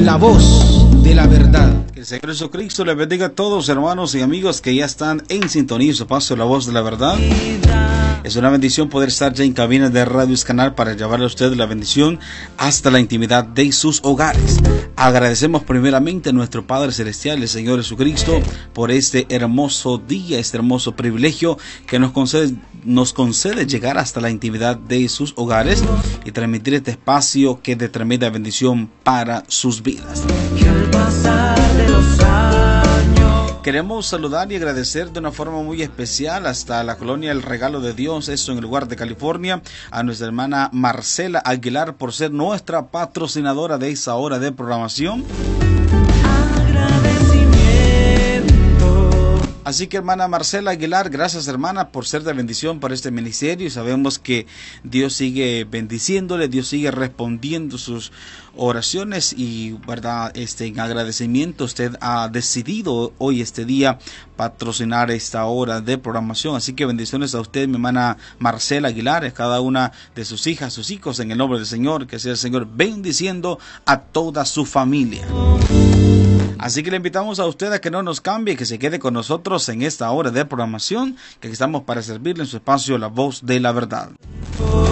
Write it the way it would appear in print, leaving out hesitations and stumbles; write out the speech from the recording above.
la voz de la verdad. Que el Señor Jesucristo les bendiga a todos, hermanos y amigos que ya están en sintonía de su paso, la voz de la verdad. Es una bendición poder estar ya en cabina de Radio Escanal para llevarle a ustedes la bendición hasta la intimidad de sus hogares. Agradecemos primeramente a nuestro Padre Celestial, el Señor Jesucristo, por este hermoso día, este hermoso privilegio que nos concede llegar hasta la intimidad de sus hogares y transmitir este espacio que es de tremenda bendición para sus vidas. Queremos saludar y agradecer de una forma muy especial hasta la colonia El Regalo de Dios, esto en el lugar de California, a nuestra hermana Marcela Aguilar por ser nuestra patrocinadora de esa hora de programación. Así que hermana Marcela Aguilar, gracias hermana por ser de bendición para este ministerio y sabemos que Dios sigue bendiciéndole, Dios sigue respondiendo sus oraciones y verdad, en agradecimiento usted ha decidido hoy este día patrocinar esta hora de programación, así que bendiciones a usted, mi hermana Marcela Aguilar, a cada una de sus hijas, sus hijos, en el nombre del Señor, que sea el Señor bendiciendo a toda su familia. Así que le invitamos a usted a que no nos cambie, que se quede con nosotros en esta hora de programación, que estamos para servirle en su espacio La Voz de la Verdad.